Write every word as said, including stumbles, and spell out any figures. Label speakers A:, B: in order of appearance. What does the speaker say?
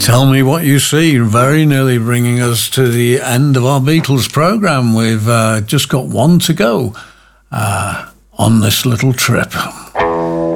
A: Tell me what you see. Very nearly bringing us to the end of our Beatles programme. We've uh, just got one to go uh, on this little trip.